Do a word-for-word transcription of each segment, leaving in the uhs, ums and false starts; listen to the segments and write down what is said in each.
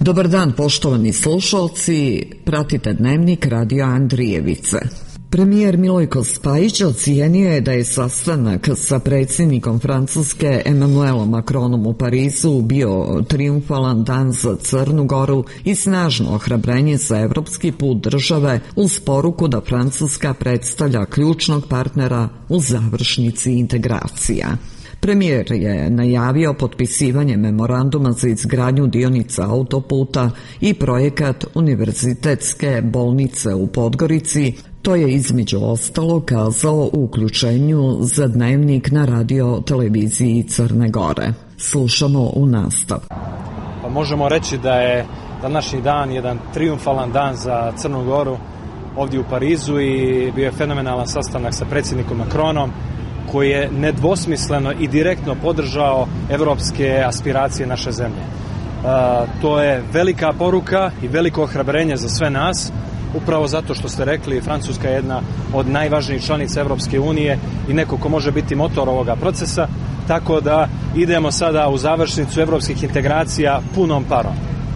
Dobar dan, poštovani slušalci, pratite Dnevnik Radio Andrijevice. Premijer Milojko Spajić ocijenio je da je sastanak sa predsjednikom Francuske Emmanuelom Macronom u Parizu bio trijumfalan dan za Crnu Goru i snažno ohrabrenje za evropski put države uz poruku da Francuska predstavlja ključnog partnera u završnici integracija. Premijer je najavio potpisivanje memoranduma za izgradnju dionica autoputa i projekat Univerzitetske bolnice u Podgorici. To je između ostalo kazao u uključenju za Dnevnik na radio televiziji Crne Gore. Slušamo u nastavku. Pa možemo reći da je današnji dan jedan trijumfalan dan za Crnu Goru ovdje u Parizu i bio je fenomenalan sastanak sa predsjednikom Macronom koji je nedvosmisleno i direktno podržao evropske aspiracije naše zemlje. E, to je velika poruka i veliko ohrabrenje za sve nas, upravo zato što ste rekli, Francuska je jedna od najvažnijih članica Evropske unije i neko ko može biti motor ovoga procesa, tako da idemo sada u završnicu evropskih integracija punom parom.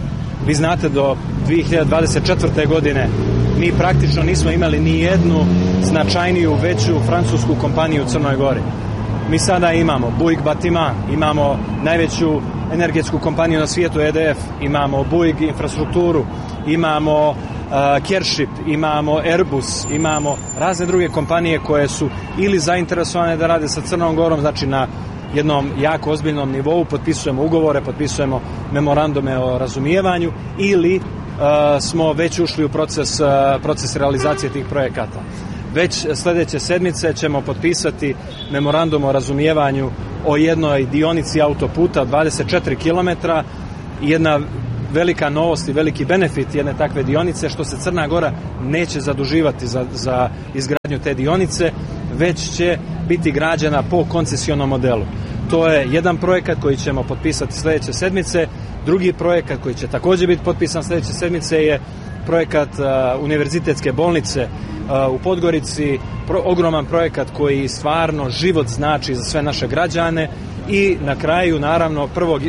Vi znate, do dvije hiljade dvadeset četvrte. godine mi praktično nismo imali ni jednu značajniju, veću francusku kompaniju u Crnoj Gori. Mi sada imamo Bouygues Bâtiment, imamo najveću energetsku kompaniju na svijetu E D F, imamo Bouygues infrastrukturu, imamo uh, Kership, imamo Airbus, imamo razne druge kompanije koje su ili zainteresovane da rade sa Crnom Gorom, znači na jednom jako ozbiljnom nivou, potpisujemo ugovore, potpisujemo memorandume o razumijevanju ili uh, smo već ušli u proces, uh, proces realizacije tih projekata. Već sljedeće sedmice ćemo potpisati memorandum o razumijevanju o jednoj dionici autoputa dvadeset četiri kilometra. Jedna velika novost i veliki benefit jedne takve dionice što se Crna Gora neće zaduživati za, za izgradnju te dionice, već će biti građena po koncesionom modelu. To je jedan projekat koji ćemo potpisati sljedeće sedmice. Drugi projekat koji će također biti potpisan sljedeće sedmice je projekat uh, Univerzitetske bolnice uh, u Podgorici, pro, ogroman projekat koji stvarno život znači za sve naše građane. I na kraju, naravno,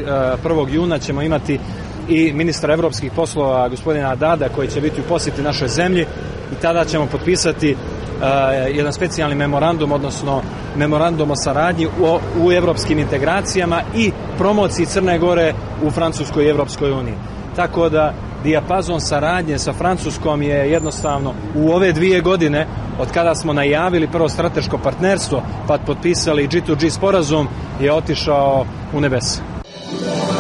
prvog juna ćemo imati i ministra evropskih poslova gospodina Haddada koji će biti u posjeti našoj zemlji i tada ćemo potpisati uh, jedan specijalni memorandum, odnosno memorandum o saradnji u, u evropskim integracijama i promociji Crne Gore u Francuskoj i Evropskoj uniji. Tako da dijapazon saradnje sa Francuskom je jednostavno u ove dvije godine od kada smo najavili prvo strateško partnerstvo pa potpisali G to G sporazum je otišao u nebesa.